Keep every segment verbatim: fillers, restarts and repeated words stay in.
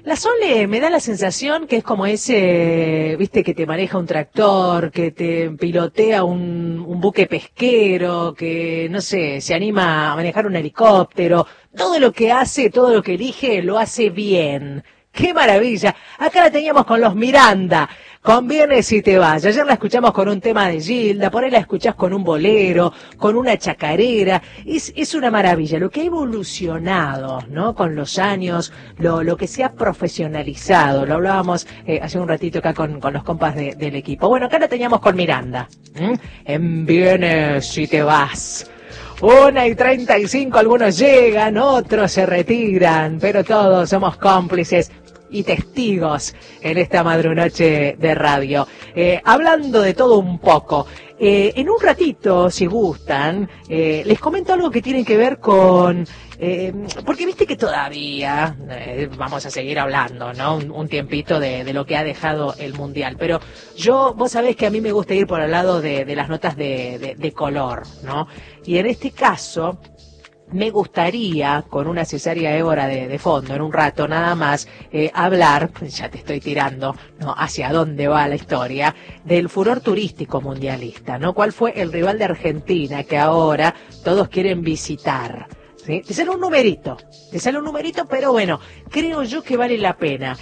La Sole me da la sensación que es como ese, viste, que te maneja un tractor, que te pilotea un, un buque pesquero, que, no sé, se anima a manejar un helicóptero. Todo lo que hace, todo lo que elige, lo hace bien. ¡Qué maravilla! Acá la teníamos con los Miranda, con Vienes y te vas. Ayer la escuchamos con un tema de Gilda, por ahí la escuchás con un bolero, con una chacarera. Es, es una maravilla, lo que ha evolucionado, ¿no? Con los años, lo, lo que se ha profesionalizado. Lo hablábamos eh, hace un ratito acá con, con los compas de, del equipo. Bueno, acá la teníamos con Miranda. ¿Mm? En Vienes y te vas. Una y treinta y cinco, algunos llegan, otros se retiran, pero todos somos cómplices y testigos en esta madrunoche de radio. Eh, hablando de todo un poco, eh, en un ratito, si gustan, eh, les comento algo que tiene que ver con... Eh, porque viste que todavía eh, vamos a seguir hablando, ¿no? Un, un tiempito de, de lo que ha dejado el Mundial. Pero yo, vos sabés que a mí me gusta ir por el lado de, de las notas de, de, de color, ¿no? Y en este caso... me gustaría, con una cesárea Évora de, de fondo, en un rato nada más, eh, hablar, ya te estoy tirando, ¿no? Hacia dónde va la historia, del furor turístico mundialista, ¿no? ¿Cuál fue el rival de Argentina que ahora todos quieren visitar? ¿Sí? Te sale un numerito, te sale un numerito, pero bueno, creo yo que vale la pena.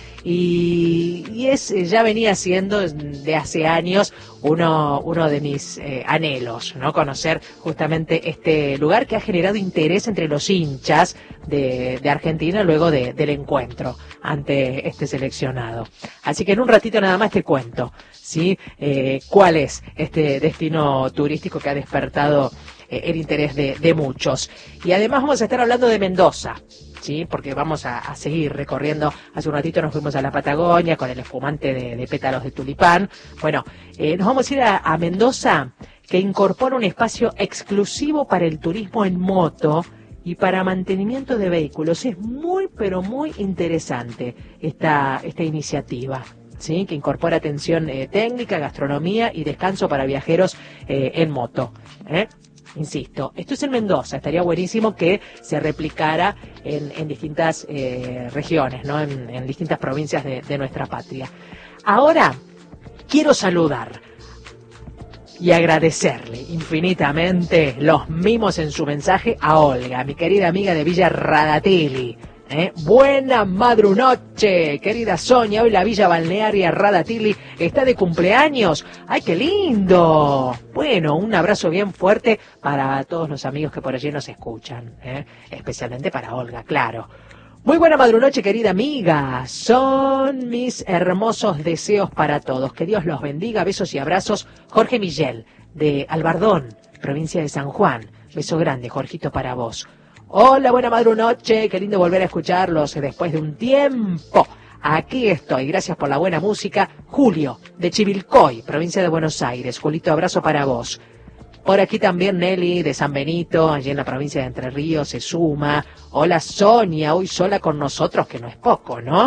Y, y es, ya venía siendo de hace años uno, uno de mis eh, anhelos, ¿no? Conocer justamente este lugar que ha generado interés entre los hinchas de, de Argentina luego de, del encuentro ante este seleccionado. Así que en un ratito nada más te cuento, ¿sí? Eh, cuál es este destino turístico que ha despertado el interés de, de muchos. Y además vamos a estar hablando de Mendoza, ¿sí? Porque vamos a, a seguir recorriendo. Hace un ratito nos fuimos a la Patagonia con el espumante de, de pétalos de tulipán. Bueno, eh, nos vamos a ir a, a Mendoza, que incorpora un espacio exclusivo para el turismo en moto y para mantenimiento de vehículos. Es muy, pero muy interesante esta, esta iniciativa, ¿sí? Que incorpora atención eh, técnica, gastronomía y descanso para viajeros eh, en moto, ¿eh? Insisto, esto es en Mendoza, estaría buenísimo que se replicara en, en distintas eh, regiones, ¿no? En, en distintas provincias de, de nuestra patria. Ahora, quiero saludar y agradecerle infinitamente los mimos en su mensaje a Olga, mi querida amiga de Villa Radatili. ¿Eh? Buena madrunoche, querida Sonia. Hoy la Villa Balnearia Radatili está de cumpleaños. ¡Ay, qué lindo! Bueno, un abrazo bien fuerte para todos los amigos que por allí nos escuchan, ¿eh? Especialmente para Olga, claro. Muy buena madrunoche, querida amiga. Son mis hermosos deseos para todos. Que Dios los bendiga. Besos y abrazos. Jorge Millel, de Albardón, provincia de San Juan. Beso grande, Jorgito, para vos. Hola, buena madrunoche, qué lindo volver a escucharlos después de un tiempo. Aquí estoy, gracias por la buena música. Julio, de Chivilcoy, provincia de Buenos Aires. Julito, abrazo para vos. Por aquí también Nelly, de San Benito, allí en la provincia de Entre Ríos, se suma. Hola, Sonia, hoy sola con nosotros, que no es poco, ¿no?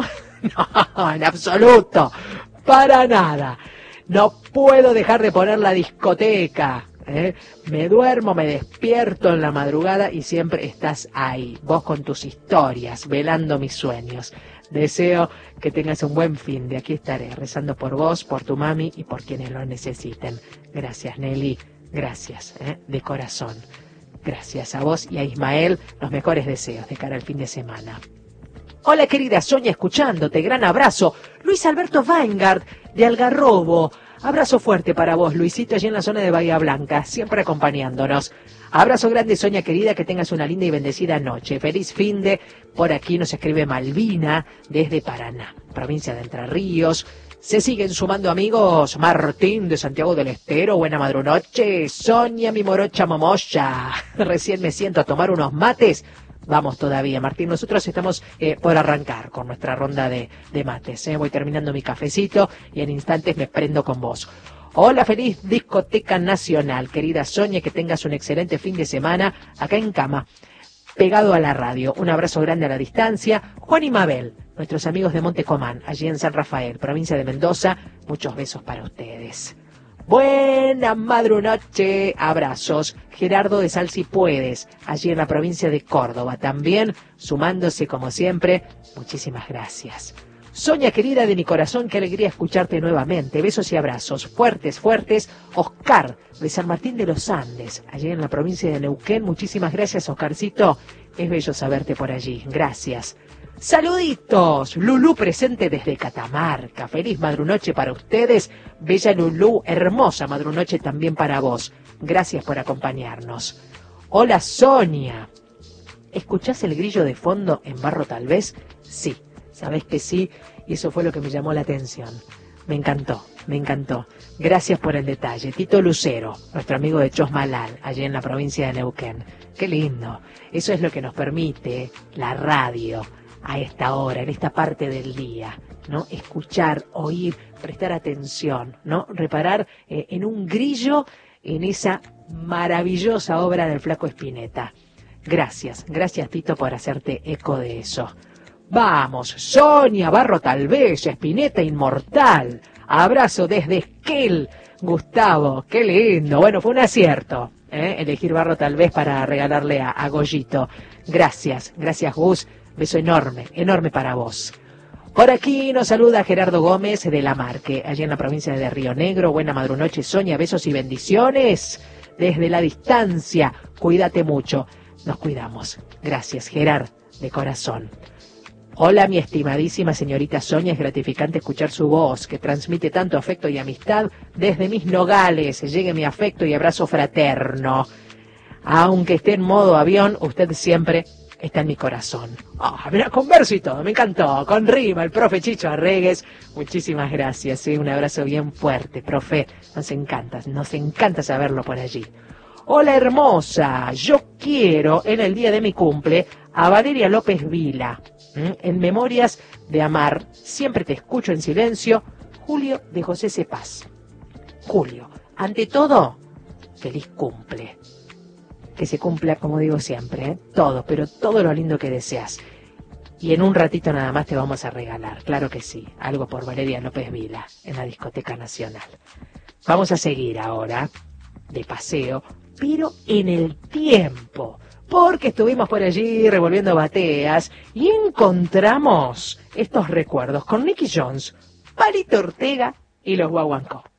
No, en absoluto, para nada. No puedo dejar de poner la discoteca. ¿Eh? Me duermo, me despierto en la madrugada y siempre estás ahí, vos con tus historias, velando mis sueños. Deseo que tengas un buen fin de aquí estaré, rezando por vos, por tu mami y por quienes lo necesiten. Gracias, Nelly, gracias, ¿eh? De corazón. Gracias a vos y a Ismael, los mejores deseos de cara al fin de semana. Hola, querida Sonia, escuchándote, gran abrazo. Luis Alberto Weingart, de Algarrobo. Abrazo fuerte para vos, Luisito, allí en la zona de Bahía Blanca, siempre acompañándonos. Abrazo grande, Sonia querida, que tengas una linda y bendecida noche. Feliz fin de... Por aquí nos escribe Malvina, desde Paraná, provincia de Entre Ríos. Se siguen sumando amigos. Martín, de Santiago del Estero, buena madrunoche. Sonia, mi morocha momoya. Recién me siento a tomar unos mates. Vamos todavía, Martín, nosotros estamos eh, por arrancar con nuestra ronda de, de mates. ¿eh? Voy terminando mi cafecito y en instantes me prendo con vos. Hola, feliz discoteca nacional, querida Sonia, que tengas un excelente fin de semana acá en cama, pegado a la radio. Un abrazo grande a la distancia. Juan y Mabel, nuestros amigos de Montecomán, allí en San Rafael, provincia de Mendoza, muchos besos para ustedes. Buena madrunoche, abrazos. Gerardo de Sal Si Puedes, allí en la provincia de Córdoba, también sumándose como siempre. Muchísimas gracias. Sonia querida de mi corazón, qué alegría escucharte nuevamente. Besos y abrazos fuertes, fuertes. Oscar de San Martín de los Andes, allí en la provincia de Neuquén. Muchísimas gracias, Oscarcito. Es bello saberte por allí. Gracias. Saluditos. Lulú presente desde Catamarca. Feliz madrunoche para ustedes. Bella Lulú, hermosa madrunoche también para vos. Gracias por acompañarnos. Hola, Sonia. ¿Escuchás el grillo de fondo en Barro tal vez? Sí, sabés que sí, y eso fue lo que me llamó la atención. Me encantó, me encantó. Gracias por el detalle. Tito Lucero, nuestro amigo de Chosmalal, allí en la provincia de Neuquén. Qué lindo. Eso es lo que nos permite la radio a esta hora, en esta parte del día, ¿no? Escuchar, oír, prestar atención, ¿no? Reparar eh, en un grillo, en esa maravillosa obra del Flaco Spinetta. Gracias, gracias Tito por hacerte eco de eso. Vamos, Sonia, Barro tal vez, Spinetta inmortal. Abrazo desde Esquel, Gustavo, qué lindo. Bueno, fue un acierto, ¿eh? Elegir Barro tal vez para regalarle a, a Goyito. Gracias, gracias Gus, beso enorme, enorme para vos. Por aquí nos saluda Gerardo Gómez de La Marque, allí en la provincia de Río Negro. Buena madrunoche, Sonia, besos y bendiciones. Desde la distancia, cuídate mucho. Nos cuidamos. Gracias, Gerard, de corazón. Hola, mi estimadísima señorita Sonia, es gratificante escuchar su voz, que transmite tanto afecto y amistad. Desde mis nogales, llegue mi afecto y abrazo fraterno. Aunque esté en modo avión, usted siempre está en mi corazón. Ah, mira, con verso y todo, me encantó, con rima, el profe Chicho Arregues. Muchísimas gracias, ¿sí? Un abrazo bien fuerte, profe, nos encanta, nos encanta saberlo por allí. Hola hermosa, yo quiero en el día de mi cumple a Valeria López Vila, ¿m? En Memorias de Amar, siempre te escucho en silencio, Julio de José Cepaz. Julio, ante todo, feliz cumple. Que se cumpla, como digo siempre, ¿eh? todo, pero todo lo lindo que deseas. Y en un ratito nada más te vamos a regalar, claro que sí, algo por Valeria López Vila, en la Discoteca Nacional. Vamos a seguir ahora, de paseo, pero en el tiempo, porque estuvimos por allí revolviendo bateas y encontramos estos recuerdos con Nicky Jones, Palito Ortega y los Guaguancó.